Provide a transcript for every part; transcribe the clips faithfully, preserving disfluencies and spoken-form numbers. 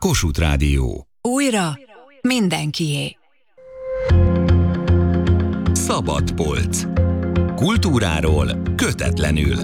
Kossuth Rádió. Újra mindenkié. Szabad polc. Kultúráról kötetlenül.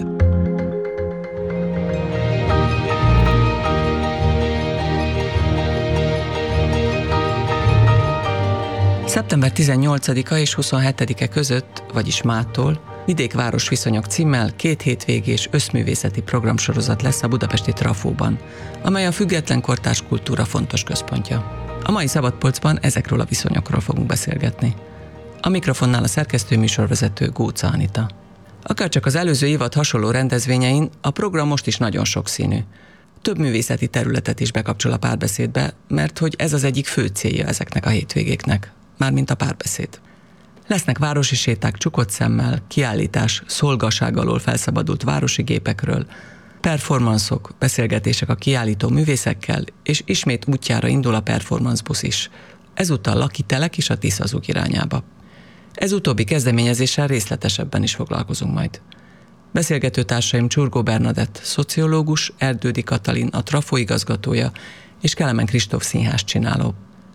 szeptember tizennyolcadika és huszonhetedike között, vagyis mától Vidék-város viszonyok címmel két hétvégés összművészeti programsorozat lesz a budapesti Trafóban, amely a független kortárs kultúra fontos központja. A mai Szabadpolcban ezekről a viszonyokról fogunk beszélgetni. A mikrofonnál a szerkesztő műsorvezető Gócz Anita. Akárcsak az előző évad hasonló rendezvényein, a program most is nagyon sokszínű. Több művészeti területet is bekapcsol a párbeszédbe, mert hogy ez az egyik fő célja ezeknek a hétvégéknek, mármint a párbeszéd. Lesznek városi séták csukott szemmel, kiállítás szolgaság alól felszabadult városi gépekről, performanszok, beszélgetések a kiállító művészekkel, és ismét útjára indul a performance busz is. Ezúttal Lakitelek és a Tiszazug irányába. Ez utóbbi kezdeményezéssel részletesebben is foglalkozunk majd. Beszélgető társaim Csurgó Bernadett, szociológus, Erdődi Katalin, a Trafó igazgatója, és Kelemen Kristóf színházcsináló.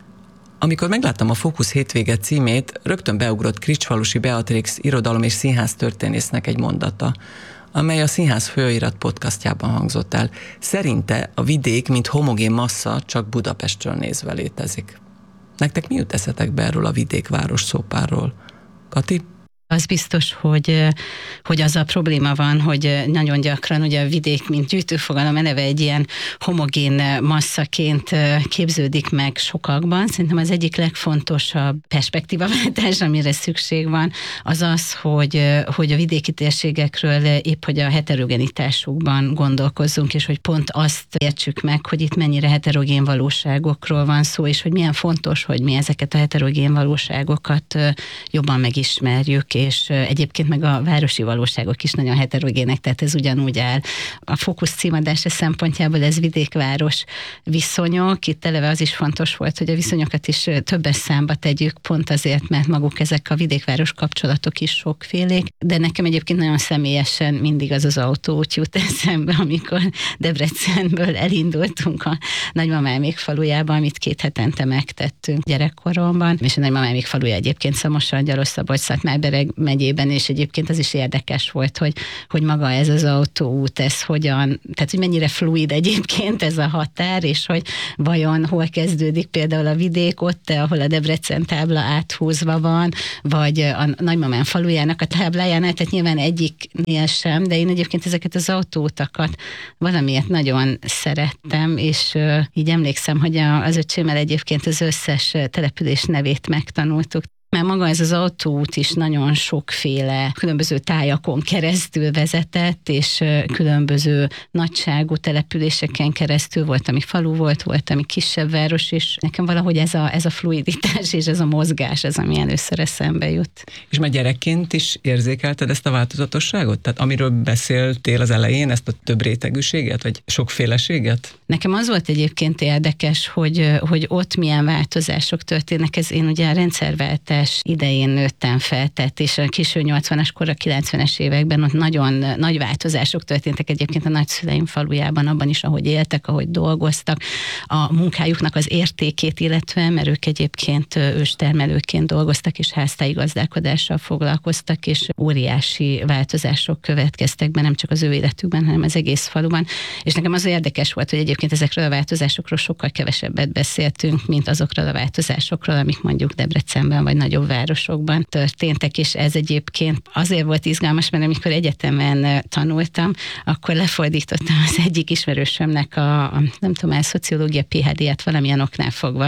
Amikor megláttam a Fókusz hétvége címét, rögtön beugrott Kricsfalusi Beatrix irodalom- és színház történésznek egy mondata, amely a Színház Főirat podcastjában hangzott el. Szerinte a vidék, mint homogén massza, csak Budapestről nézve létezik. Nektek mi jut eszetekbe erről a vidék-város szópárról? Kati? Az biztos, hogy, hogy az a probléma van, hogy nagyon gyakran ugye a vidék, mint gyűjtőfogalom eleve egy ilyen homogén masszaként képződik meg sokakban. Szerintem az egyik legfontosabb perspektívaváltás, amire szükség van, az az, hogy, hogy a vidéki térségekről épp, hogy a heterogenitásukban gondolkozzunk, és hogy pont azt értsük meg, hogy itt mennyire heterogén valóságokról van szó, és hogy milyen fontos, hogy mi ezeket a heterogén valóságokat jobban megismerjük, és egyébként meg a városi valóságok is nagyon heterogének, tehát ez ugyanúgy áll. A Fókusz címadása szempontjából ez vidék-város viszonyok. Itt eleve az is fontos volt, hogy a viszonyokat is többes számba tegyük, pont azért, mert maguk ezek a vidék-város kapcsolatok is sokfélék, de nekem egyébként nagyon személyesen mindig az az autóút jut eszembe, amikor Debrecenből elindultunk a nagymamámék falujába, amit két hetente megtettünk gyerekkoromban, és a nagymamámék faluja egyébként Szamosson-Gyalogszabolcs-Szatmár-Bereg megyében, és egyébként az is érdekes volt, hogy, hogy maga ez az autóút, ez hogyan, tehát hogy mennyire fluid egyébként ez a határ, és hogy vajon hol kezdődik például a vidék, ott, ahol a Debrecen tábla áthúzva van, vagy a nagymamám falujának a táblájánál, tehát nyilván egyiknél sem, de én egyébként ezeket az autóutakat valamiért nagyon szerettem, és így emlékszem, hogy az öcsémmel egyébként az összes település nevét megtanultuk. Mert maga ez az autóút is nagyon sokféle különböző tájakon keresztül vezetett, és különböző nagyságú településeken keresztül volt, ami falu volt, volt, ami kisebb város, és nekem valahogy ez a, ez a fluiditás és ez a mozgás, ez ami először eszembe jut. És már gyerekként is érzékelted ezt a változatosságot? Tehát amiről beszéltél az elején, ezt a több rétegűséget, vagy sokféleséget? Nekem az volt egyébként érdekes, hogy, hogy ott milyen változások történnek. Ez én ugye a rendszerváltás idején nőttem fel, tehát és a késő nyolcvanas kor, a kilencvenes években ott nagyon nagy változások történtek egyébként a nagyszüleim falujában, abban is, ahogy éltek, ahogy dolgoztak, a munkájuknak az értékét, illetve, mert ők egyébként őstermelőként dolgoztak, és háztáigazdálkodással foglalkoztak, és óriási változások következtek be, nem csak az ő életükben, hanem az egész faluban. És nekem az érdekes volt, hogy egyébként ezekről a változásokról sokkal kevesebbet beszéltünk, mint azokról a változásokról, amik mondjuk Debrecenben vagy nagyobb városokban történtek, és ez egyébként azért volt izgalmas, mert amikor egyetemen tanultam, akkor lefordítottam az egyik ismerősömnek a, a nem tudom, a szociológia pé há dé-et valamilyen oknál fogva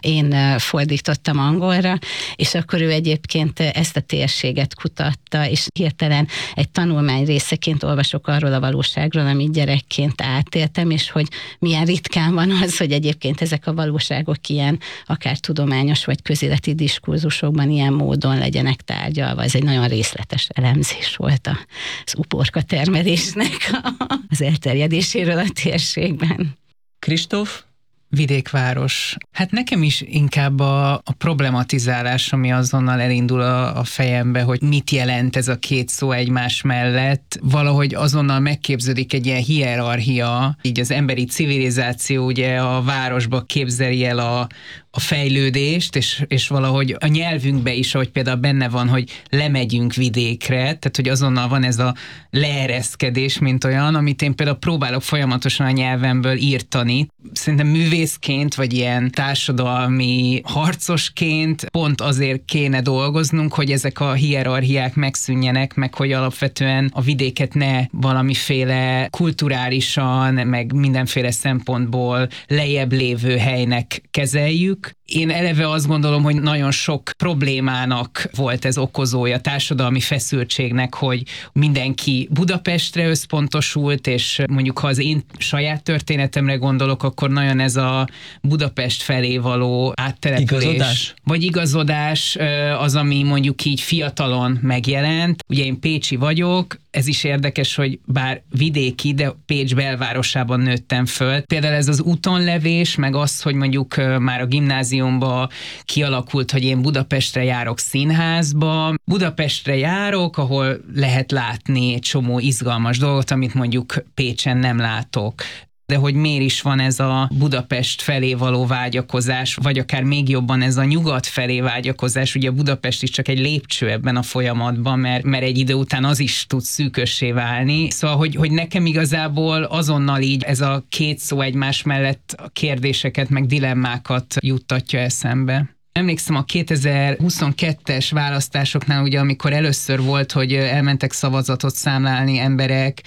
én fordítottam angolra, és akkor ő egyébként ezt a térséget kutatta, és hirtelen egy tanulmány részeként olvasok arról a valóságról, amit gyerekként átéltem, és hogy milyen ritkán van az, hogy egyébként ezek a valóságok ilyen akár tudományos vagy közéleti diskurzusokban ilyen módon legyenek tárgyalva. Ez egy nagyon részletes elemzés volt az uporka termelésnek az elterjedéséről a térségben. Kristóf, Vidékváros. Hát nekem is inkább a, a problematizálás, ami azonnal elindul a, a fejembe, hogy mit jelent ez a két szó egymás mellett. Valahogy azonnal megképződik egy ilyen hierarchia, így az emberi civilizáció ugye a városba képzeli el a, a fejlődést, és, és valahogy a nyelvünkbe is, ahogy például benne van, hogy lemegyünk vidékre, tehát hogy azonnal van ez a leereszkedés, mint olyan, amit én például próbálok folyamatosan a nyelvemből írtani. Szerintem művészként, vagy ilyen társadalmi harcosként pont azért kéne dolgoznunk, hogy ezek a hierarchiák megszűnjenek, meg hogy alapvetően a vidéket ne valamiféle kulturálisan, meg mindenféle szempontból lejjebb lévő helynek kezeljük. Én eleve azt gondolom, hogy nagyon sok problémának volt ez okozója, társadalmi feszültségnek, hogy mindenki Budapestre összpontosult, és mondjuk ha az én saját történetemre gondolok, akkor nagyon ez a Budapest felé való áttelepülés. Igazodás? Vagy igazodás az, ami mondjuk így fiatalon megjelent. Ugye én pécsi vagyok, ez is érdekes, hogy bár vidéki, de Pécs belvárosában nőttem föl. Például ez az útonlevés, meg az, hogy mondjuk már a gimnáziumban kialakult, hogy én Budapestre járok színházba. Budapestre járok, ahol lehet látni egy csomó izgalmas dolgot, amit mondjuk Pécsen nem látok. De hogy miért is van ez a Budapest felé való vágyakozás, vagy akár még jobban ez a nyugat felé vágyakozás, ugye Budapest is csak egy lépcső ebben a folyamatban, mert, mert egy idő után az is tud szűkössé válni. Szóval, hogy, hogy nekem igazából azonnal így ez a két szó egymás mellett a kérdéseket, meg dilemmákat juttatja eszembe. Emlékszem a kétezer-huszonkettes választásoknál, ugye, amikor először volt, hogy elmentek szavazatot számlálni emberek,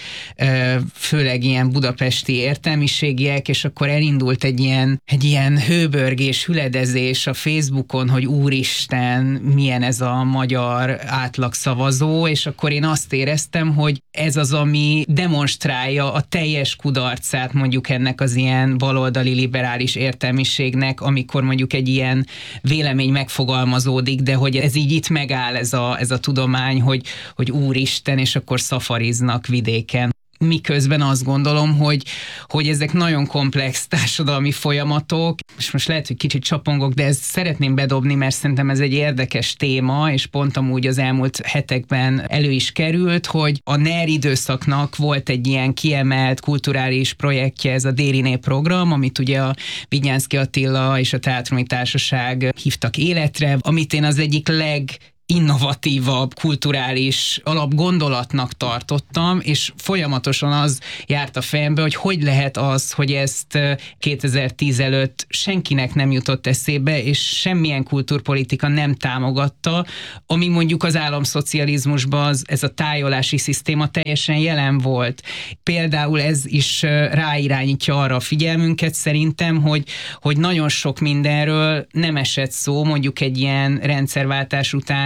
főleg ilyen budapesti értelmiségiek, és akkor elindult egy ilyen, egy ilyen hőbörgés, hüledezés a Facebookon, hogy úristen, milyen ez a magyar átlagszavazó, és akkor én azt éreztem, hogy ez az, ami demonstrálja a teljes kudarcát mondjuk ennek az ilyen baloldali liberális értelmiségnek, amikor mondjuk egy ilyen vélemény megfogalmazódik, de hogy ez így itt megáll ez a, ez a tudomány, hogy, hogy úristen, és akkor szafariznak vidéken. Miközben azt gondolom, hogy, hogy ezek nagyon komplex társadalmi folyamatok, és most lehet, hogy kicsit csapongok, de ezt szeretném bedobni, mert szerintem ez egy érdekes téma, és pont amúgy az elmúlt hetekben elő is került, hogy a NER időszaknak volt egy ilyen kiemelt kulturális projektje, ez a Dériné program, amit ugye a Vidnyánszky Attila és a Teátrumi Társaság hívtak életre, amit én az egyik leg innovatívabb, kulturális alapgondolatnak tartottam, és folyamatosan az járt a fejembe, hogy hogy lehet az, hogy ezt kétezer-tíz előtt senkinek nem jutott eszébe, és semmilyen kultúrpolitika nem támogatta, ami mondjuk az államszocializmusban az, ez a tájolási szisztéma teljesen jelen volt. Például ez is ráirányítja arra a figyelmünket szerintem, hogy, hogy nagyon sok mindenről nem esett szó, mondjuk egy ilyen rendszerváltás után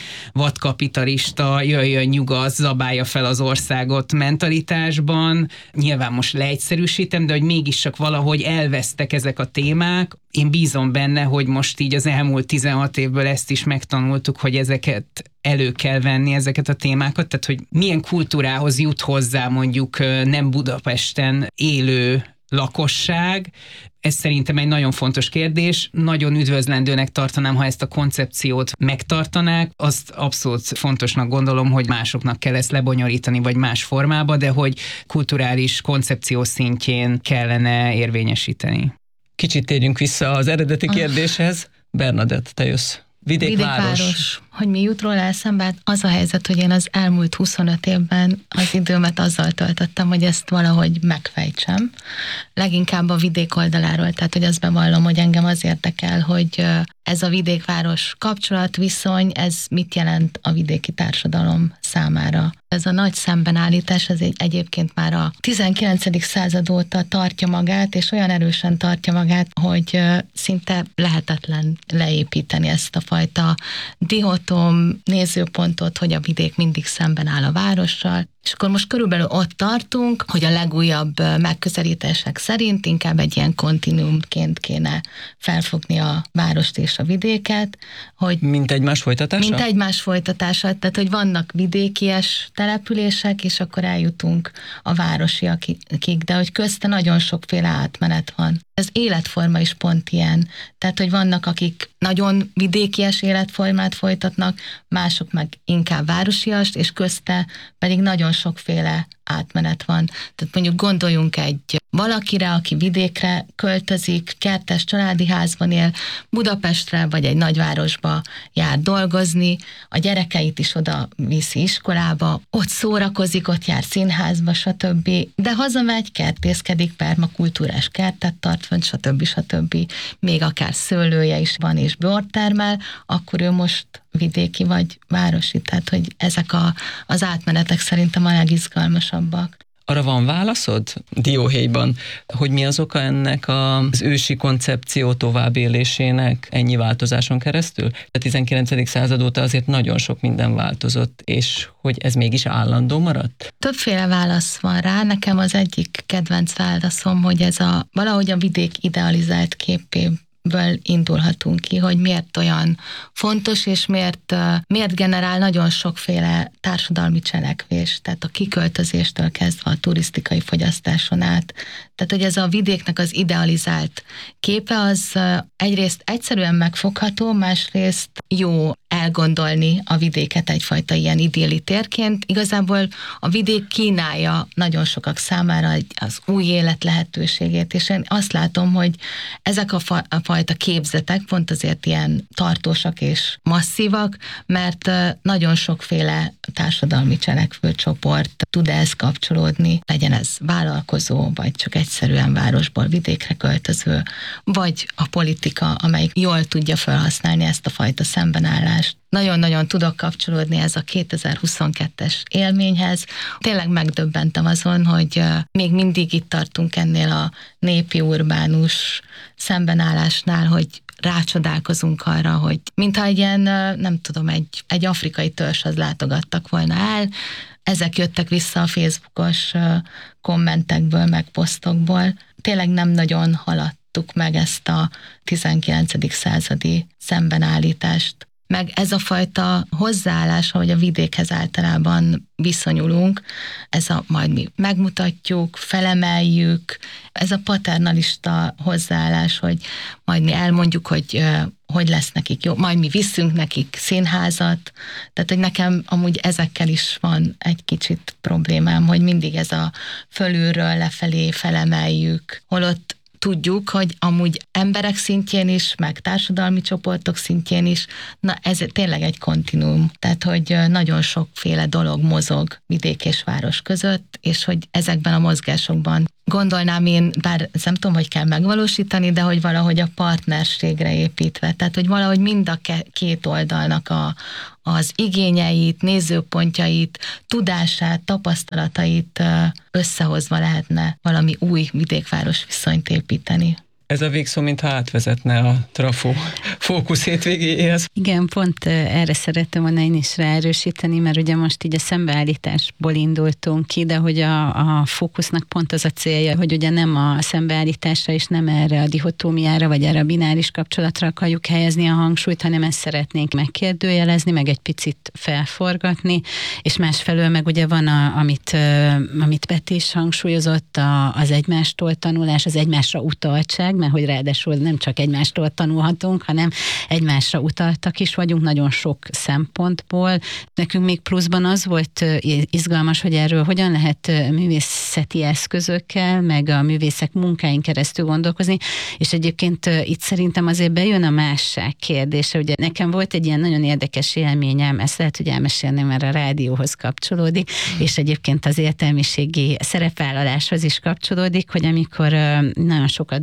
vadkapitalista, jöjjön nyugat, zabálja fel az országot mentalitásban. Nyilván most leegyszerűsítem, de hogy mégis csak valahogy elvesztek ezek a témák. Én bízom benne, hogy most így az elmúlt tizenhat évből ezt is megtanultuk, hogy ezeket elő kell venni, ezeket a témákat, tehát hogy milyen kultúrához jut hozzá mondjuk nem Budapesten élő lakosság. Ez szerintem egy nagyon fontos kérdés. Nagyon üdvözlendőnek tartanám, ha ezt a koncepciót megtartanák. Azt abszolút fontosnak gondolom, hogy másoknak kell ezt lebonyolítani, vagy más formába, de hogy kulturális koncepció szintjén kellene érvényesíteni. Kicsit térjünk vissza az eredeti kérdéshez. Bernadett, te jössz. Vidékváros. Vidékváros. Hogy mi jut róla eszembe? Az a helyzet, hogy én az elmúlt huszonöt évben az időmet azzal töltöttem, hogy ezt valahogy megfejtsem. Leginkább a vidék oldaláról, tehát hogy azt bevallom, hogy engem az érdekel, hogy ez a vidékváros kapcsolatviszony, ez mit jelent a vidéki társadalom számára. Ez a nagy szembenállítás, ez egy, egyébként már a tizenkilencedik század óta tartja magát, és olyan erősen tartja magát, hogy szinte lehetetlen leépíteni ezt a fajta dihotom nézőpontot, hogy a vidék mindig szemben áll a várossal. És akkor most körülbelül ott tartunk, hogy a legújabb megközelítések szerint inkább egy ilyen kontinuumként kéne felfogni a várost és a vidéket, hogy Mint egymás folytatása? Mint egymás folytatása, tehát hogy vannak vidékies települések, és akkor eljutunk a városiakig, de hogy közte nagyon sokféle átmenet van. Ez életforma is pont ilyen. Tehát, hogy vannak, akik nagyon vidékies életformát folytatnak, mások meg inkább városiast, és közte pedig nagyon sokféle átmenet van. Tehát mondjuk gondoljunk egy valakire, aki vidékre költözik, kertes családi házban él, Budapestre vagy egy nagyvárosba jár dolgozni, a gyerekeit is oda viszi iskolába, ott szórakozik, ott jár színházba, stb. De hazamegy, kertészkedik, permakultúrás kertet tart fönn, stb. stb. Még akár szőlője is van és bort termel, akkor ő most vidéki vagy városi. Tehát, hogy ezek a, az átmenetek szerintem a legizgalmasabbak. Arra van válaszod Dióhéjban, hogy mi az oka ennek az ősi koncepció továbbélésének ennyi változáson keresztül? A tizenkilencedik század óta azért nagyon sok minden változott, és hogy ez mégis állandó maradt? Többféle válasz van rá. Nekem az egyik kedvenc válaszom, hogy ez a valahogy a vidék idealizált képé ből indulhatunk ki, hogy miért olyan fontos, és miért, miért generál nagyon sokféle társadalmi cselekvés, tehát a kiköltözéstől kezdve a turisztikai fogyasztáson át. Tehát, hogy ez a vidéknek az idealizált képe, az egyrészt egyszerűen megfogható, másrészt jó elgondolni a vidéket egyfajta ilyen idilli térként. Igazából a vidék kínálja nagyon sokak számára az új élet lehetőségét, és én azt látom, hogy ezek a, fa- a fajta képzetek pont azért ilyen tartósak és masszívak, mert nagyon sokféle társadalmi cselekvőcsoport tud ehhez kapcsolódni, legyen ez vállalkozó, vagy csak egyszerűen városból vidékre költöző, vagy a politika, amelyik jól tudja felhasználni ezt a fajta szembenállást. Nagyon-nagyon tudok kapcsolódni ez a kétezer-huszonkettes élményhez. Tényleg megdöbbentem azon, hogy még mindig itt tartunk ennél a népi urbánus szembenállásnál, hogy rácsodálkozunk arra, hogy mintha egy ilyen, nem tudom, egy, egy afrikai törzshöz látogattak volna el, ezek jöttek vissza a Facebookos kommentekből, meg posztokból. Tényleg nem nagyon haladtuk meg ezt a tizenkilencedik századi szembenállítást. Meg ez a fajta hozzáállás, ahogy a vidékhez általában viszonyulunk, ez a majd mi megmutatjuk, felemeljük, ez a paternalista hozzáállás, hogy majd mi elmondjuk, hogy hogy lesz nekik jó, majd mi viszünk nekik színházat, tehát hogy nekem amúgy ezekkel is van egy kicsit problémám, hogy mindig ez a fölülről lefelé felemeljük, holott tudjuk, hogy amúgy emberek szintjén is, meg társadalmi csoportok szintjén is, na ez tényleg egy kontinuum. Tehát, hogy nagyon sokféle dolog mozog vidék és város között, és hogy ezekben a mozgásokban gondolnám én, bár nem tudom, hogy kell megvalósítani, de hogy valahogy a partnerségre építve. Tehát, hogy valahogy mind a két oldalnak a, az igényeit, nézőpontjait, tudását, tapasztalatait összehozva lehetne valami új vidékváros viszonyt építeni. Ez a végszó, mintha átvezetne a Trafó fókusz hétvégéhez. Igen, pont erre szerettem volna én is ráerősíteni, mert ugye most így a szembeállításból indultunk ki, de hogy a, a fókusznak pont az a célja, hogy ugye nem a szembeállításra és nem erre a dihotómiára, vagy erre a bináris kapcsolatra akarjuk helyezni a hangsúlyt, hanem ezt szeretnénk megkérdőjelezni, meg egy picit felforgatni, és másfelől meg ugye van, a, amit, amit Peti is hangsúlyozott, a, az egymástól tanulás, az egymásra utaltság, mert hogy ráadásul nem csak egymástól tanulhatunk, hanem egymásra utaltak is vagyunk nagyon sok szempontból. Nekünk még pluszban az volt izgalmas, hogy erről hogyan lehet művészeti eszközökkel, meg a művészek munkáin keresztül gondolkozni, és egyébként itt szerintem azért bejön a másság kérdése. Ugye nekem volt egy ilyen nagyon érdekes élményem, ezt lehet, hogy elmesélném, mert a rádióhoz kapcsolódik, és egyébként az értelmiségi szerepvállaláshoz is kapcsolódik, hogy amikor nagyon sokat dolgoztam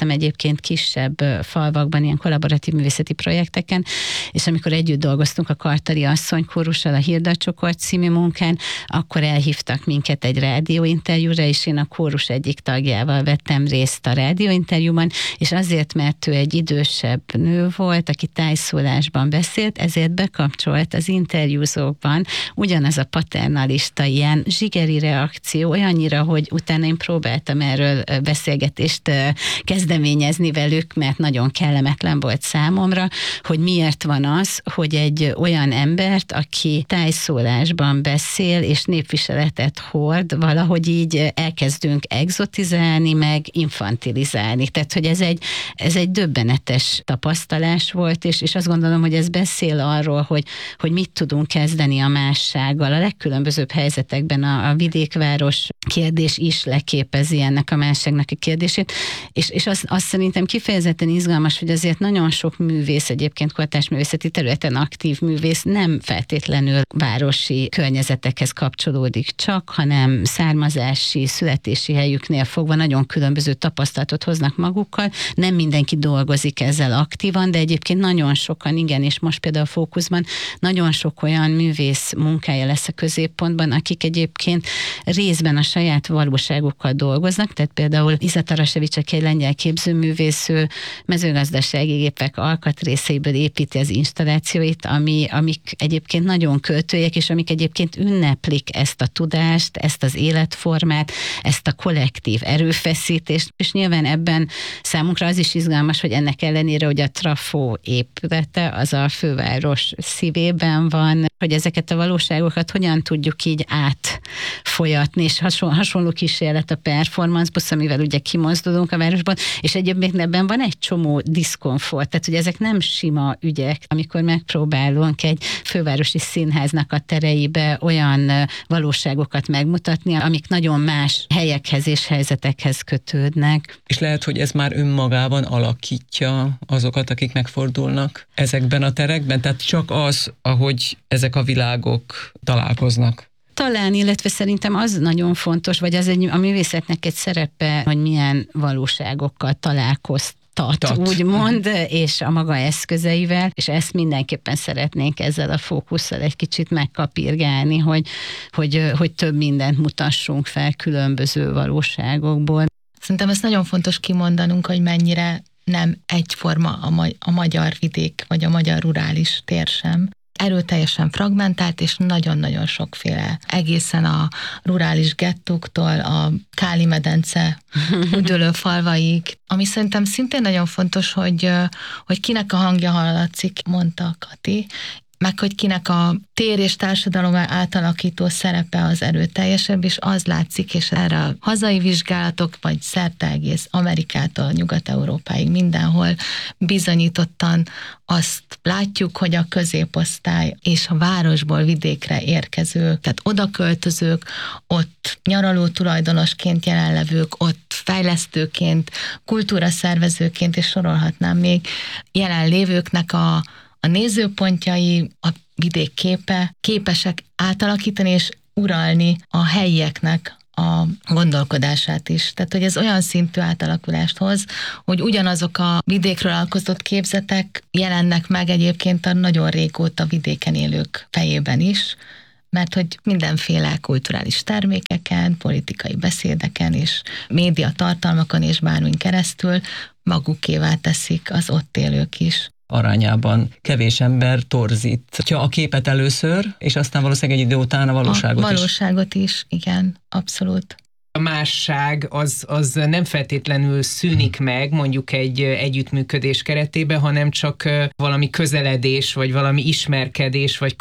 voltam egyébként kisebb falvakban, ilyen kollaboratív művészeti projekteken, és amikor együtt dolgoztunk a Kartali Asszony kórussal a Hirdacsokort című munkán, akkor elhívtak minket egy rádióinterjúra, és én a kórus egyik tagjával vettem részt a rádióinterjúban, és azért, mert ő egy idősebb nő volt, aki tájszólásban beszélt, ezért bekapcsolt az interjúzókban ugyanaz a paternalista ilyen zsigeri reakció, olyannyira, hogy utána én próbáltam erről beszélgetést kezdeményezni velük, mert nagyon kellemetlen volt számomra, hogy miért van az, hogy egy olyan embert, aki tájszólásban beszél és népviseletet hord, valahogy így elkezdünk egzotizálni, meg infantilizálni. Tehát, hogy ez egy, ez egy döbbenetes tapasztalás volt, és, és azt gondolom, hogy ez beszél arról, hogy, hogy mit tudunk kezdeni a mássággal. A legkülönbözőbb helyzetekben a, a vidékváros kérdés is leképezi ennek a másságnak a kérdését, és, és azt, azt szerintem kifejezetten izgalmas, hogy azért nagyon sok művész, egyébként kortárs művészeti területen aktív művész nem feltétlenül városi környezetekhez kapcsolódik csak, hanem származási, születési helyüknél fogva nagyon különböző tapasztalatot hoznak magukkal. Nem mindenki dolgozik ezzel aktívan, de egyébként nagyon sokan, igen, és most például a Fókuszban nagyon sok olyan művész munkája lesz a középpontban, akik egyébként részben a saját valóságukkal dolgoznak, tehát például Iza Tarasevics, aki egy lengyel képzőművész, ő mezőgazdasági gépek alkatrészeiből építi az installációit, ami, amik egyébként nagyon költőjek, és amik egyébként ünneplik ezt a tudást, ezt az életformát, ezt a kollektív erőfeszítést, és nyilván ebben számunkra az is izgalmas, hogy ennek ellenére, hogy a Trafó épülete az a főváros szívében van, hogy ezeket a valóságokat hogyan tudjuk így átfolyatni, és hasonló, hasonló kísérlet a performance busz, amivel ugye kimozdulunk a városban, és egyébként ebben van egy csomó diszkomfort, tehát hogy ezek nem sima ügyek, amikor megpróbálunk egy fővárosi színháznak a tereibe olyan valóságokat megmutatni, amik nagyon más helyekhez és helyzetekhez kötődnek. És lehet, hogy ez már önmagában alakítja azokat, akik megfordulnak ezekben a terekben, tehát csak az, ahogy ezek a világok találkoznak. Talán, illetve szerintem az nagyon fontos, vagy az egy, a művészetnek egy szerepe, hogy milyen valóságokkal találkoztat, Tat. úgymond, és a maga eszközeivel, és ezt mindenképpen szeretnénk ezzel a fókusszal egy kicsit megkapirgálni, hogy, hogy, hogy több mindent mutassunk fel különböző valóságokból. Szerintem ez nagyon fontos kimondanunk, hogy mennyire nem egyforma a, ma- a magyar vidék, vagy a magyar rurális tér sem. Erőteljesen fragmentált, és nagyon-nagyon sokféle. Egészen a rurális gettóktól a Káli-medence üdülő falvaig, ami szerintem szintén nagyon fontos, hogy, hogy kinek a hangja hallatszik, mondta Kati, meg hogy kinek a tér és társadalom átalakító szerepe az erőteljesebb, és az látszik, és erre a hazai vizsgálatok, vagy szerte egész Amerikától Nyugat-Európáig mindenhol bizonyítottan azt látjuk, hogy a középosztály és a városból vidékre érkezők, tehát oda költözők, ott nyaraló tulajdonosként jelenlevők, ott fejlesztőként, kultúraszervezőként, és sorolhatnám még jelenlévőknek a a nézőpontjai, a vidék képe képesek átalakítani és uralni a helyieknek a gondolkodását is. Tehát, hogy ez olyan szintű átalakulást hoz, hogy ugyanazok a vidékről alkotott képzetek jelennek meg egyébként a nagyon régóta vidéken élők fejében is, mert hogy mindenféle kulturális termékeken, politikai beszédeken és média tartalmakon és bármin keresztül magukévá teszik az ott élők is. Arányában kevés ember torzítja a képet először, és aztán valószínűleg egy idő után a valóságot a is. valóságot is, igen, abszolút. A másság az, az nem feltétlenül szűnik meg mondjuk egy együttműködés keretében, hanem csak valami közeledés, vagy valami ismerkedés, vagy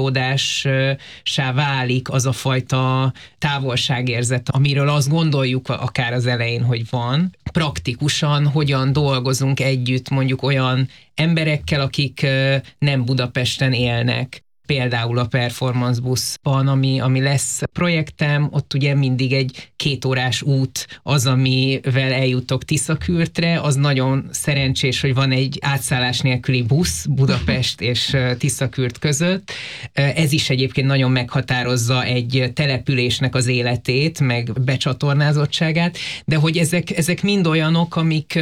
kapcsolódássá válik az a fajta távolságérzet, amiről azt gondoljuk akár az elején, hogy van. Praktikusan hogyan dolgozunk együtt mondjuk olyan emberekkel, akik nem Budapesten élnek. Például a Performance buszban, ami, ami lesz projektem, ott ugye mindig egy kétórás út az, amivel eljutok Tiszakürtre, az nagyon szerencsés, hogy van egy átszállás nélküli busz Budapest és Tiszakürt között. Ez is egyébként nagyon meghatározza egy településnek az életét, meg becsatornázottságát, de hogy ezek, ezek mind olyanok, amik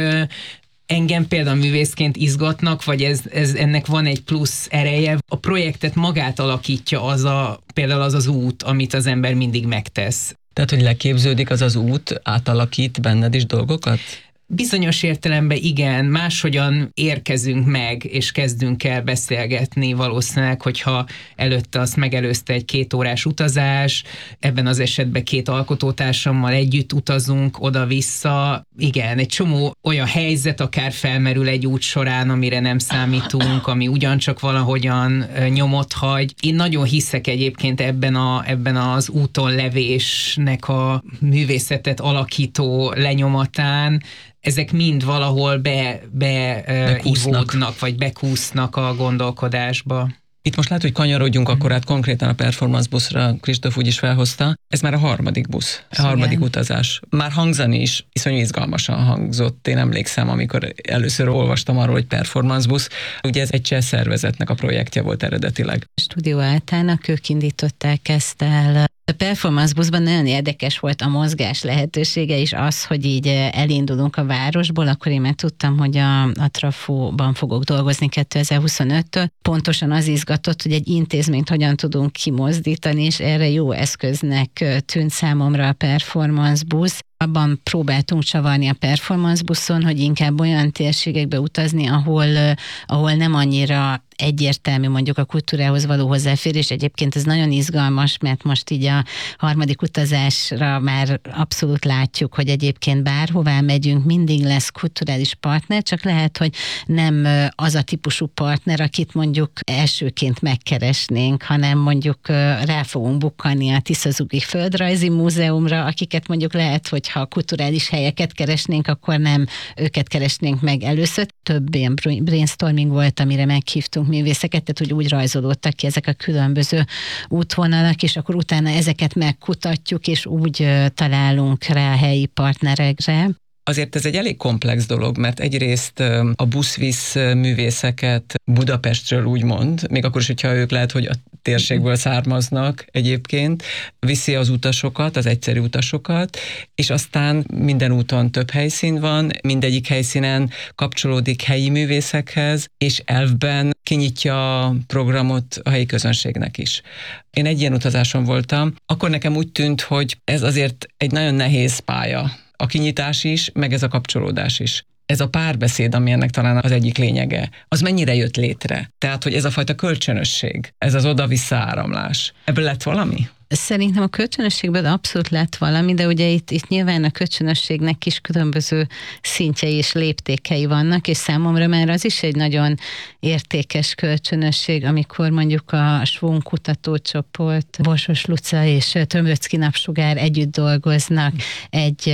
engem például művészként izgatnak, vagy ez, ez, ennek van egy plusz ereje. A projektet magát alakítja az a, például az az út, amit az ember mindig megtesz. Tehát, hogy leképződik az az út, átalakít benned is dolgokat? Bizonyos értelemben igen, máshogyan érkezünk meg, és kezdünk el beszélgetni valószínűleg, hogyha előtte azt megelőzte egy két órás utazás, ebben az esetben két alkotótársammal együtt utazunk oda-vissza. Igen, egy csomó olyan helyzet akár felmerül egy út során, amire nem számítunk, ami ugyancsak valahogyan nyomot hagy. Én nagyon hiszek egyébként ebben, a, ebben az úton levésnek a művészetet alakító lenyomatán. Ezek mind valahol be, be ivódnak, vagy bekúsznak a gondolkodásba. Itt most lehet, hogy kanyarodjunk mm. akkor át konkrétan a Performance buszra, Kristóf úgy is felhozta. Ez már a harmadik busz, a harmadik igen. utazás. Már hangzani is iszonyú izgalmasan hangzott. Én emlékszem, amikor először olvastam arról, hogy Performance busz. Ugye ez egy cseh szervezetnek a projektje volt eredetileg. Stúdió Áltának ők indították ezt el. A Performance buszban nagyon érdekes volt a mozgás lehetősége is az, hogy így elindulunk a városból, akkor én már tudtam, hogy a, a Trafóban fogok dolgozni kétezer-huszonöttől. Pontosan az izgatott, hogy egy intézményt hogyan tudunk kimozdítani, és erre jó eszköznek tűnt számomra a Performance busz. Abban próbáltunk csavarni a Performance buszon, hogy inkább olyan térségekbe utazni, ahol, ahol nem annyira egyértelmű mondjuk a kultúrához való hozzáférés. Egyébként ez nagyon izgalmas, mert most így a harmadik utazásra már abszolút látjuk, hogy egyébként bárhová megyünk, mindig lesz kulturális partner, csak lehet, hogy nem az a típusú partner, akit mondjuk elsőként megkeresnénk, hanem mondjuk rá fogunk bukkani a Tiszazugi Földrajzi Múzeumra, akiket mondjuk lehet, hogy ha kulturális helyeket keresnénk, akkor nem őket keresnénk meg először. Több ilyen brainstorming volt, amire meghívtunk művészeket, tehát hogy úgy rajzolódtak ki ezek a különböző útvonalak, és akkor utána ezeket megkutatjuk, és úgy találunk rá helyi partnerekre. Azért ez egy elég komplex dolog, mert egyrészt a busz visz művészeket Budapestről úgymond, még akkor is, hogyha ők lehet, hogy a térségből származnak egyébként, viszi az utasokat, az egyszerű utasokat, és aztán minden úton több helyszín van, mindegyik helyszínen kapcsolódik helyi művészekhez, és elvben kinyitja a programot a helyi közönségnek is. Én egy ilyen utazáson voltam, akkor nekem úgy tűnt, hogy ez azért egy nagyon nehéz pálya. A kinyitás is, meg ez a kapcsolódás is. Ez a párbeszéd, ami ennek talán az egyik lényege, az mennyire jött létre? Tehát, hogy ez a fajta kölcsönösség, ez az oda-vissza áramlás. Ebből lett valami? Szerintem a kölcsönösségből abszolút lett valami, de ugye itt, itt nyilván a kölcsönösségnek is különböző szintjei és léptékei vannak, és számomra már az is egy nagyon értékes kölcsönösség, amikor mondjuk a Schwung kutatócsoport, Borsos Luca és Tömröcki Napsugár együtt dolgoznak, egy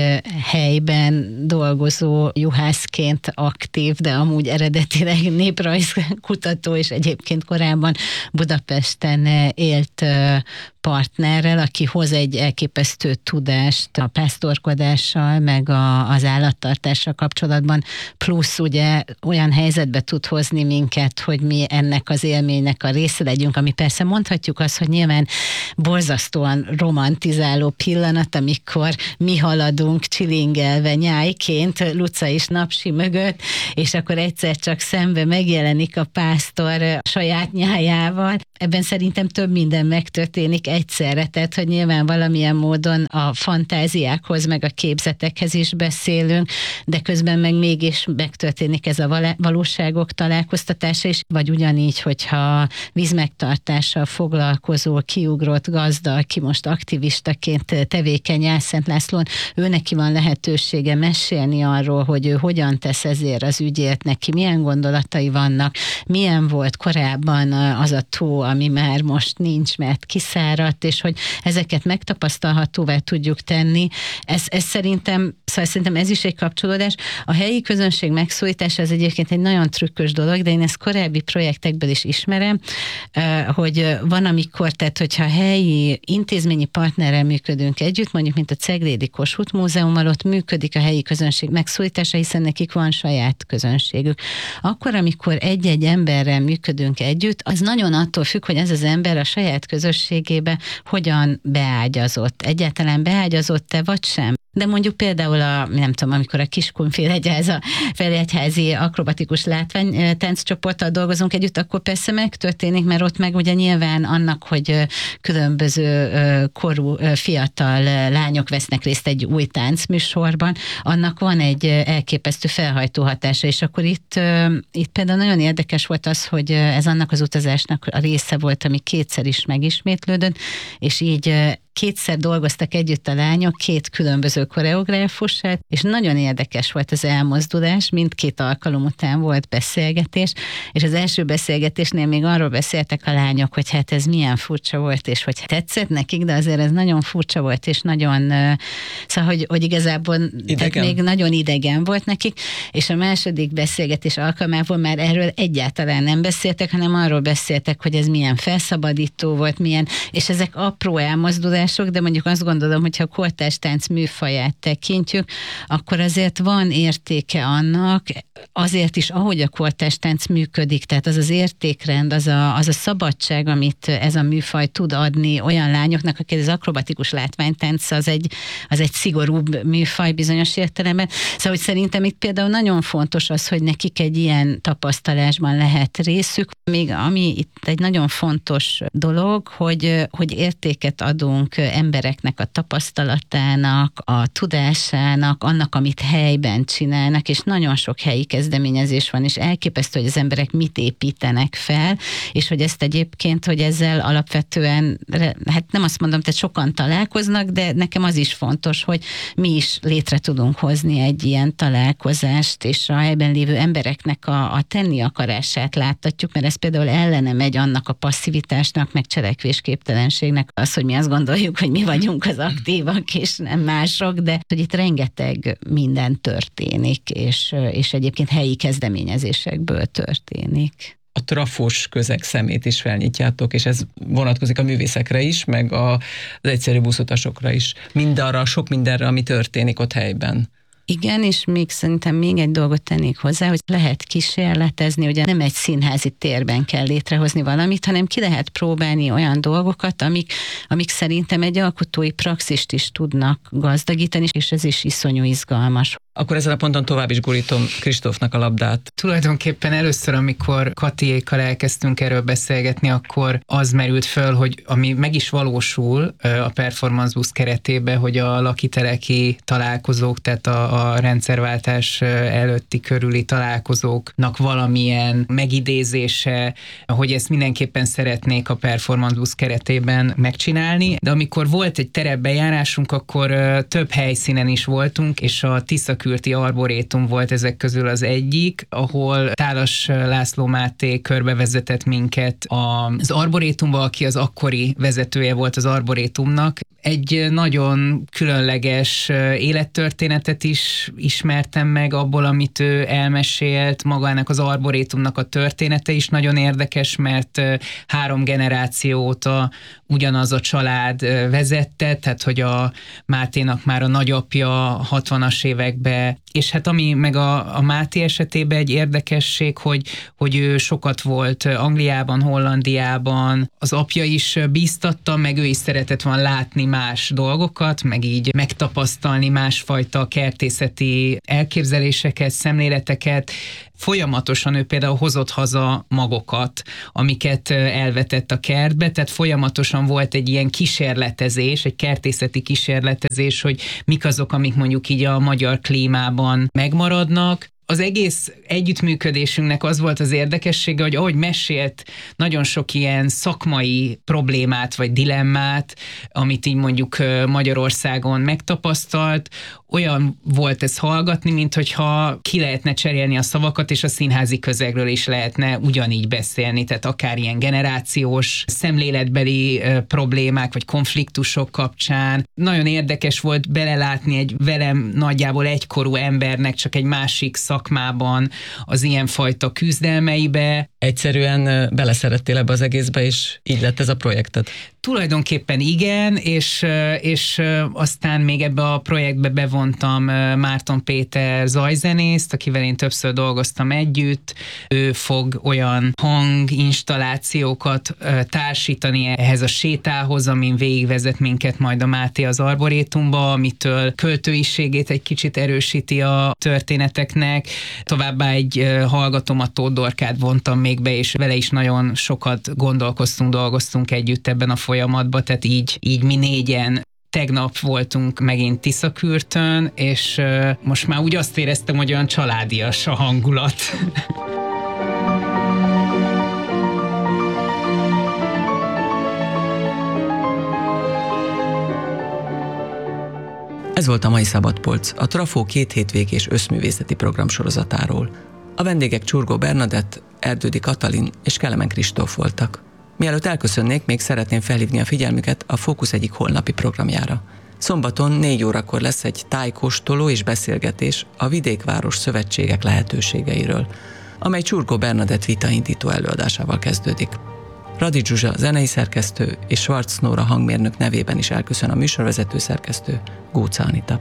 helyben dolgozó juhászként aktív, de amúgy eredetileg néprajzkutató, és egyébként korábban Budapesten élt partnerrel, aki hoz egy elképesztő tudást a pásztorkodással, meg a, az állattartással kapcsolatban, plusz ugye olyan helyzetbe tud hozni minket, hogy mi ennek az élménynek a része legyünk, ami persze mondhatjuk azt, hogy nyilván borzasztóan romantizáló pillanat, amikor mi haladunk csilingelve nyájként, Luca is Napsi mögött, és akkor egyszer csak szembe megjelenik a pásztor saját nyájával. Ebben szerintem több minden megtörténik egyszerre, tehát hogy nyilván valamilyen módon a fantáziákhoz, meg a képzetekhez is beszélünk, de közben meg mégis megtörténik ez a valóságok találkoztatása is, vagy ugyanígy, hogyha vízmegtartással foglalkozó, kiugrott gazda, aki most aktivistaként tevékeny Álszent Lászlón, ő neki van lehetősége mesélni arról, hogy ő hogyan tesz ezért az ügyért, neki milyen gondolatai vannak, milyen volt korábban az a tó, ami már most nincs, mert kiszárad, maradt, és hogy ezeket megtapasztalhatóvá tudjuk tenni. Ez, ez szerintem, szóval szerintem ez is egy kapcsolódás. A helyi közönség megszólítása ez egyébként egy nagyon trükkös dolog, de én ezt korábbi projektekből is ismerem, hogy van, amikor, tehát hogyha helyi intézményi partnerrel működünk együtt, mondjuk mint a Ceglédi Kossuth Múzeummal, ott működik a helyi közönség megszólítása, hiszen nekik van saját közönségük. Akkor, amikor egy-egy emberrel működünk együtt, az nagyon attól függ, hogy ez az ember a saját közösségébe hogyan beágyazott. Egyáltalán beágyazott-e vagy sem? De mondjuk például a, nem tudom, amikor a Kiskunfélhegye, ez a Ferihegyházi akrobatikus látványtánccsoporttal dolgozunk együtt, akkor persze megtörténik, mert ott meg ugye nyilván annak, hogy különböző korú fiatal lányok vesznek részt egy új táncműsorban, annak van egy elképesztő felhajtó hatása, és akkor itt, itt például nagyon érdekes volt az, hogy ez annak az utazásnak a része volt, ami kétszer is megismétlődött, és így kétszer dolgoztak együtt a lányok, két különböző koreográfussal, és nagyon érdekes volt az elmozdulás, mindkét alkalom után volt beszélgetés, és az első beszélgetésnél még arról beszéltek a lányok, hogy hát ez milyen furcsa volt, és hogy tetszett nekik, de azért ez nagyon furcsa volt, és nagyon, szóval, hogy, hogy igazából tehát még nagyon idegen volt nekik, és a második beszélgetés alkalmából már erről egyáltalán nem beszéltek, hanem arról beszéltek, hogy ez milyen felszabadító volt, milyen, és ezek apró elmozdulások, de mondjuk azt gondolom, hogyha a kortárs tánc műfaját tekintjük, akkor azért van értéke annak, azért is, ahogy a kortárs tánc működik, tehát az az értékrend, az a, az a szabadság, amit ez a műfaj tud adni olyan lányoknak, akik az akrobatikus látványtánc az egy, az egy szigorúbb műfaj bizonyos értelemben. Szóval, hogy szerintem itt például nagyon fontos az, hogy nekik egy ilyen tapasztalásban lehet részük. Még ami itt egy nagyon fontos dolog, hogy, hogy értéket adunk embereknek a tapasztalatának, a tudásának, annak, amit helyben csinálnak, és nagyon sok helyi kezdeményezés van, és elképesztő, hogy az emberek mit építenek fel, és hogy ezt egyébként, hogy ezzel alapvetően, hát nem azt mondom, tehát sokan találkoznak, de nekem az is fontos, hogy mi is létre tudunk hozni egy ilyen találkozást, és a helyben lévő embereknek a, a tenni akarását láttatjuk, mert ez például ellene megy annak a passzivitásnak, meg cselekvésképtelenségnek az, hogy mi azt gondoljuk, hogy mi vagyunk az aktívak, és nem mások, de hogy itt rengeteg minden történik, és, és egyébként helyi kezdeményezésekből történik. A trafós közeg szemét is felnyitjátok, és ez vonatkozik a művészekre is, meg a, az egyszerű buszutasokra is. Mindarra, sok mindenre, ami történik ott helyben. Igen, és még szerintem még egy dolgot tennék hozzá, hogy lehet kísérletezni, ugye nem egy színházi térben kell létrehozni valamit, hanem ki lehet próbálni olyan dolgokat, amik, amik szerintem egy alkotói praxist is tudnak gazdagítani, és ez is iszonyú izgalmas. Akkor ezen a ponton tovább is gurítom Kristófnak a labdát. Tulajdonképpen először, amikor Katiékkal elkezdtünk erről beszélgetni, akkor az merült föl, hogy ami meg is valósul a Performance Bus keretében, hogy a lakiteleki találkozók, tehát a, a rendszerváltás előtti körüli találkozóknak valamilyen megidézése, hogy ezt mindenképpen szeretnék a Performance Bus keretében megcsinálni, de amikor volt egy terepbejárásunk, akkor több helyszínen is voltunk, és a Tiszakürti Arborétum volt ezek közül az egyik, ahol Tálas László Máté körbevezetett minket az Arborétumba, aki az akkori vezetője volt az Arborétumnak. Egy nagyon különleges élettörténetet is ismertem meg abból, amit ő elmesélt. Magának az Arborétumnak a története is nagyon érdekes, mert három generáció óta ugyanaz a család vezette, tehát hogy a Máténak már a nagyapja hatvanas években, és hát ami meg a, a Máté esetében egy érdekesség, hogy, hogy ő sokat volt Angliában, Hollandiában, az apja is bíztatta, meg ő is szeretett volna látni más dolgokat, meg így megtapasztalni másfajta kertészeti elképzeléseket, szemléleteket. Folyamatosan ő például hozott haza magokat, amiket elvetett a kertbe, tehát folyamatosan volt egy ilyen kísérletezés, egy kertészeti kísérletezés, hogy mik azok, amik mondjuk így a magyar klímában megmaradnak. Az egész együttműködésünknek az volt az érdekessége, hogy ahogy mesélt nagyon sok ilyen szakmai problémát vagy dilemmát, amit így mondjuk Magyarországon megtapasztalt, olyan volt ez hallgatni, mint hogyha ki lehetne cserélni a szavakat, és a színházi közegről is lehetne ugyanígy beszélni, tehát akár ilyen generációs, szemléletbeli ö, problémák, vagy konfliktusok kapcsán. Nagyon érdekes volt belelátni egy velem nagyjából egykorú embernek csak egy másik szakmában az ilyenfajta küzdelmeibe. Egyszerűen beleszerettél ebbe az egészbe, és így lett ez a projekted? Tulajdonképpen igen, és, és aztán még ebbe a projektbe bevontam Márton Péter zajzenészt, akivel én többször dolgoztam együtt. Ő fog olyan hanginstallációkat társítani ehhez a sétához, amin végigvezet minket majd a Máté az arborétumba, amitől költőiségét egy kicsit erősíti a történeteknek. Továbbá egy hallgatómat, Tóth Dorkát vontam még be, és vele is nagyon sokat gondolkoztunk, dolgoztunk együtt ebben a folyamatban, tehát így, így mi négyen tegnap voltunk megint Tiszakürtön, és most már úgy azt éreztem, hogy olyan családias a hangulat. Ez volt a mai Szabadpolc, a Trafó két hétvégés összművészeti programsorozatáról. A vendégek Csurgó Bernadett, Erdődy Katalin és Kelemen Kristóf voltak. Mielőtt elköszönnék, még szeretném felhívni a figyelmüket a Fókusz egyik holnapi programjára. Szombaton négy órakor lesz egy tájkóstoló és beszélgetés a vidékváros szövetségek lehetőségeiről, amely Csurgó Bernadett vitaindító előadásával kezdődik. Radi Zsuzsa zenei szerkesztő és Schwarz Nóra hangmérnök nevében is elköszön a műsorvezető szerkesztő, Gócz Anita.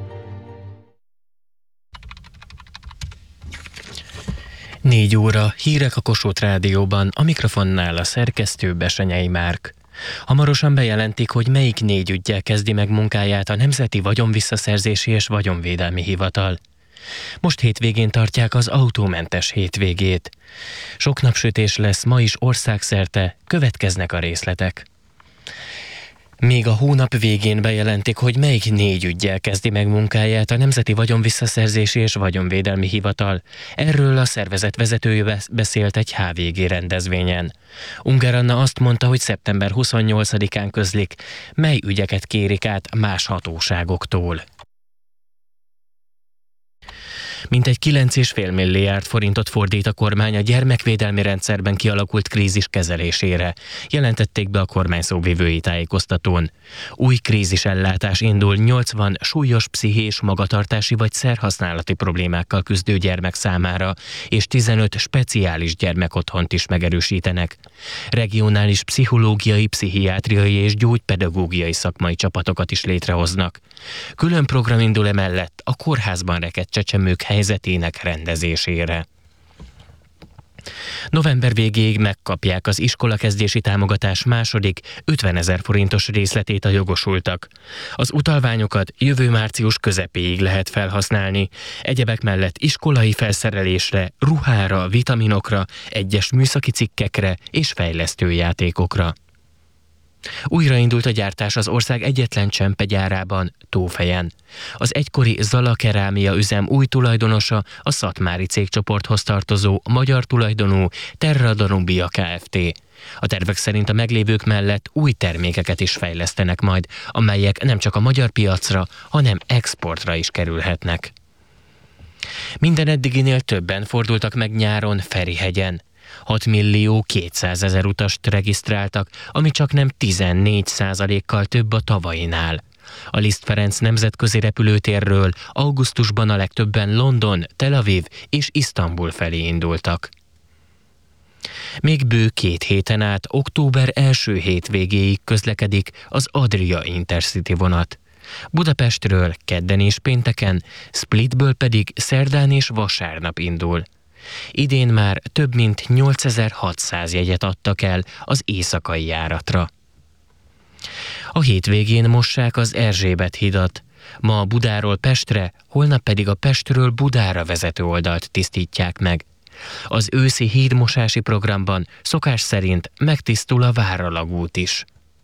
Négy óra, hírek a Kossuth Rádióban, a mikrofonnál a szerkesztő Besenyei Márk. Hamarosan bejelentik, hogy melyik négy üggyel kezdi meg munkáját a Nemzeti Vagyonvisszaszerzési és Vagyonvédelmi Hivatal. Most hétvégén tartják az autómentes hétvégét. Sok napsütés lesz ma is országszerte, következnek a részletek. Még a hónap végén bejelentik, hogy melyik négy üggyel kezdi meg munkáját a Nemzeti Vagyonvisszaszerzési és Vagyonvédelmi Hivatal. Erről a szervezet vezetője beszélt egy há vé gé rendezvényen. Ungár Anna azt mondta, hogy szeptember huszonnyolcadikán közlik, mely ügyeket kérik át más hatóságoktól. Mintegy kilenc egész öt milliárd forintot fordít a kormány a gyermekvédelmi rendszerben kialakult krízis kezelésére, jelentették be a kormány szóvivői tájékoztatón. Új krízisellátás indul nyolcvan súlyos pszichés, magatartási vagy szerhasználati problémákkal küzdő gyermek számára, és tizenöt speciális gyermekotthont is megerősítenek. Regionális pszichológiai, pszichiátriai és gyógypedagógiai szakmai csapatokat is létrehoznak. Külön program indul emellett a kórházban rekedt csecsemők helyzetének rendezésére. November végéig megkapják az iskolakezdési támogatás második ötvenezer forintos részletét a jogosultak. Az utalványokat jövő március közepéig lehet felhasználni, egyebek mellett iskolai felszerelésre, ruhára, vitaminokra, egyes műszaki cikkekre és fejlesztőjátékokra. Újraindult a gyártás az ország egyetlen csempegyárában, Tófejen. Az egykori Zala Kerámia üzem új tulajdonosa a szatmári cégcsoporthoz tartozó magyar tulajdonú Terra Danubia Kft. A tervek szerint a meglévők mellett új termékeket is fejlesztenek majd, amelyek nem csak a magyar piacra, hanem exportra is kerülhetnek. Minden eddiginél többen fordultak meg nyáron Ferihegyen. hat millió kétszázezer utast regisztráltak, ami csaknem tizennégy százalékkal több a tavainál. A Liszt Ferenc nemzetközi repülőtérről augusztusban a legtöbben London, Tel Aviv és Isztambul felé indultak. Még bő két héten át október első hétvégéig közlekedik az Adria Intercity vonat. Budapestről kedden és pénteken, Splitből pedig szerdán és vasárnap indul. Idén már több mint nyolcezer-hatszáz jegyet adtak el az éjszakai járatra. A hétvégén mossák az Erzsébet hidat. Ma Budáról Pestre, holnap pedig a Pestről Budára vezető oldalt tisztítják meg. Az őszi hídmosási programban szokás szerint megtisztul a Váralagút is.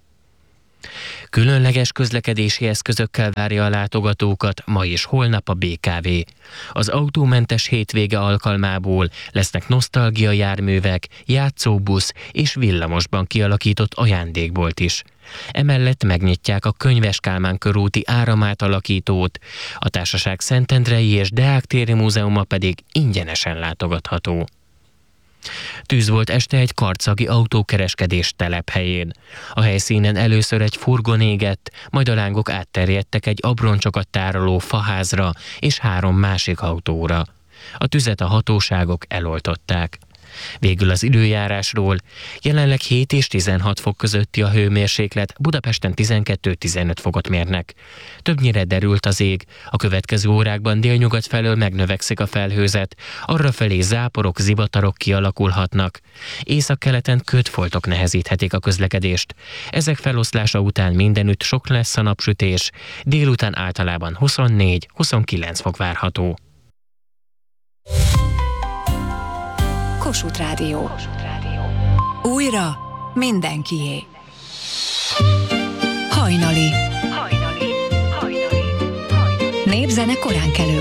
Különleges közlekedési eszközökkel várja a látogatókat ma és holnap a bé ká vé. Az autómentes hétvége alkalmából lesznek nosztalgia járművek, játszóbusz és villamosban kialakított ajándékbolt is. Emellett megnyitják a Könyves Kálmán körúti áramátalakítót, a Társaság Szentendrei és Deák téri múzeuma pedig ingyenesen látogatható. Tűz volt este egy karcagi autókereskedés telephelyén. A helyszínen először egy furgon égett, majd a lángok átterjedtek egy abroncsokat tároló faházra és három másik autóra. A tüzet a hatóságok eloltották. Végül az időjárásról: jelenleg hét és tizenhat fok közötti a hőmérséklet, Budapesten tizenkettő-tizenöt fokot mérnek. Többnyire derült az ég, a következő órákban délnyugat felől megnövekszik a felhőzet, arrafelé záporok, zivatarok kialakulhatnak. Északkeleten ködfoltok nehezíthetik a közlekedést. Ezek feloszlása után mindenütt sok lesz a napsütés, délután általában huszonnégy-huszonkilenc fok várható. Kossuth Rádió. Újra mindenkié. Hajnali. Népzene korán kelő